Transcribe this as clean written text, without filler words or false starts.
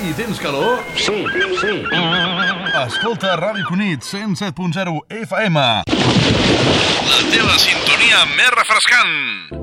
Sí, tens calor? Sí. Escolta Ràdio Cunit, 107.0 FM. La teva sintonia més refrescant.